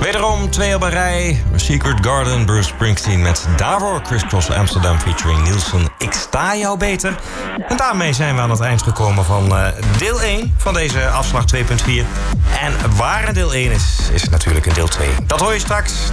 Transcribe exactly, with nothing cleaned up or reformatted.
Wederom twee op een rij. Secret Garden, Bruce Springsteen met daarvoor Crisscross Amsterdam featuring Nielsen. Ik sta jou beter. En daarmee zijn we aan het eind gekomen van uh, deel één van deze afslag twee punt vier. En waar een deel één is, is natuurlijk een deel twee. Dat hoor je straks